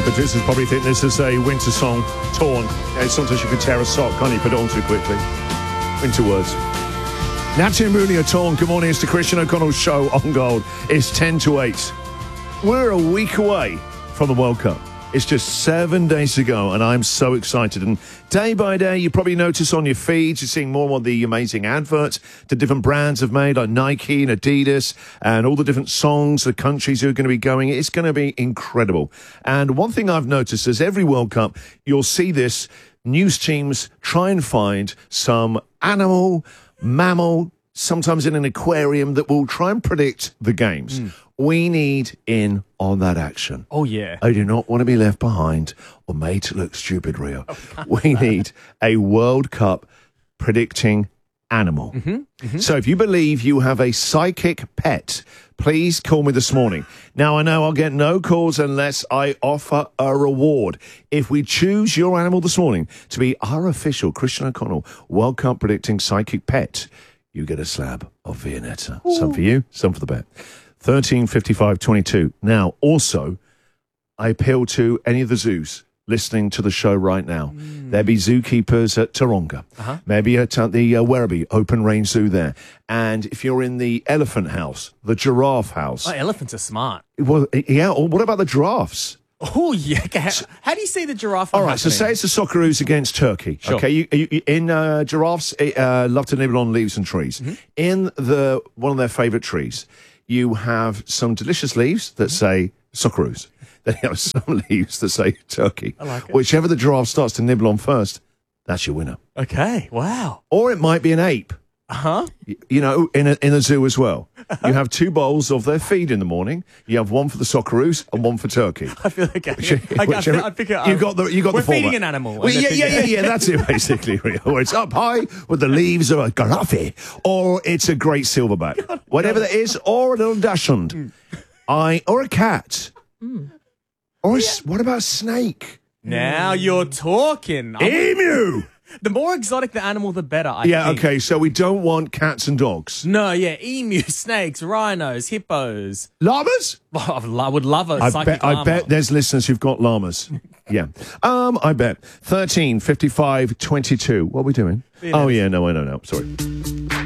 The producers probably think this is a winter song, Torn. Sometimes you can tear a sock, can't you? Put it on too quickly. Winter words. Natty and Rooney are Torn. Good morning. It's the Christian O'Connell Show on Gold. It's 10 to 8. We're a week away from the World Cup. It's just 7 days to go, and I'm so excited. And day by day, you probably notice on your feeds, you're seeing more and more of the amazing adverts that different brands have made, like Nike and Adidas, and all the different songs, the countries who are going to be going. It's going to be incredible. And one thing I've noticed is every World Cup, you'll see this, news teams try and find some animal, mammal, sometimes in an aquarium, that will try and predict the games. We need in on that action. Oh, yeah. I do not want to be left behind or made to look stupid, Rio. We need a World Cup predicting animal. So if you believe you have a psychic pet, please call me this morning. Now, I know I'll get no calls unless I offer a reward. If we choose your animal this morning to be our official Christian O'Connell World Cup predicting psychic pet, you get a slab of Viennetta. Ooh. Some for you, some for the bet. 135522. Now, also, I appeal to any of the zoos listening to the show right now. There be zookeepers at Taronga, maybe at the Werribee Open Range Zoo there. And if you're in the elephant house, the giraffe house. Oh, elephants are smart. Well, yeah, or what about the giraffes? Oh, yeah. How do you see the giraffe? All right, so say it's the Socceroos against Turkey. Sure. Okay, in giraffes love to nibble on leaves and trees. In one of their favourite trees, you have some delicious leaves that say Socceroos. Then you have some leaves that say Turkey. I like it. Whichever the giraffe starts to nibble on first, that's your winner. Okay, wow. Or it might be an ape. You know, in a zoo as well. You have two bowls of their feed in the morning. You have one for the Socceroos and one for Turkey. I feel like I pick it up. You got the We're format. feeding an animal. Well, yeah. That's it, basically. Or it's up high with the leaves of a giraffe, or it's a great silverback. Whatever that is, or a little dachshund. Or a cat. Or what about a snake? Now you're talking. Emu! The more exotic the animal, the better, I think. Okay, so we don't want cats and dogs. No, yeah, emu, snakes, rhinos, hippos. Llamas? I would love a psychic llama. I bet there's listeners who've got llamas. Yeah. I bet. 135522. What are we doing? Oh, yeah, no, I don't know. Sorry.